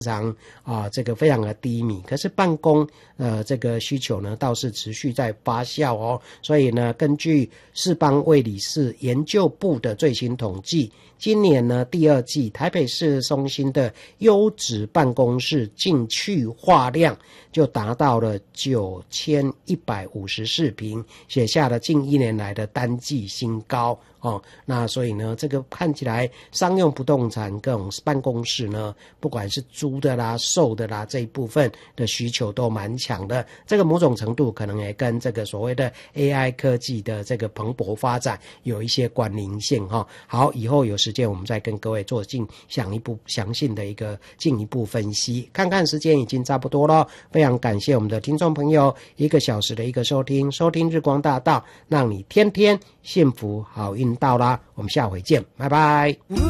常这个非常的低迷，可是办公这个需求呢倒是持续在发酵哦。所以呢，根据世邦卫理事研究部的最新统计，今年呢第二季台北市中心的优质办公室进去化量就达到了9154平，写下了近1年来的单季新高哦。那所以呢，这个看起来商用不动产各种办公室呢，不管是租的啦、售的啦，这一部分的需求都蛮强的。这个某种程度可能也跟这个所谓的 AI 科技的这个蓬勃发展有一些关联性哈。好，以后有时间我们再跟各位做详细的一个进一步分析。看看时间已经差不多了，非常感谢我们的听众朋友1个小时的一个收听日光大道，让你天天幸福好运到啦。我们下回见，拜拜。